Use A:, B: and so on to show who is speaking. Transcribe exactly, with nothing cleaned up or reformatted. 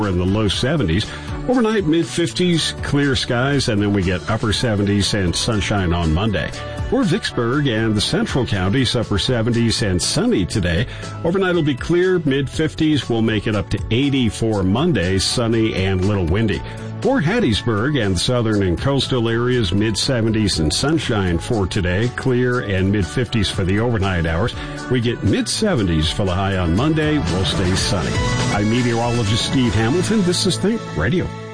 A: We're in the low seventies. Overnight, mid-fifties, clear skies, and then we get upper seventies and sunshine on Monday. For Vicksburg and the Central Counties, upper seventies and sunny today. Overnight will be clear, mid-fifties. We'll make it up to eighty for Monday, sunny and a little windy. For Hattiesburg and the southern and coastal areas, mid-seventies and sunshine for today, clear and mid-fifties for the overnight hours. We get mid-seventies for the high on Monday. We'll stay sunny. I'm meteorologist Steve Hamilton. This is Think Radio.